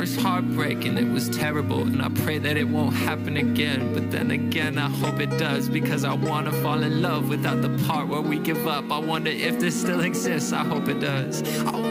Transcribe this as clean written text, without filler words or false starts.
first heartbreak and it was terrible, and I pray that it won't happen again. But then again, I hope it does, because I wanna fall in love without the part where we give up. I wonder if this still exists, I hope it does.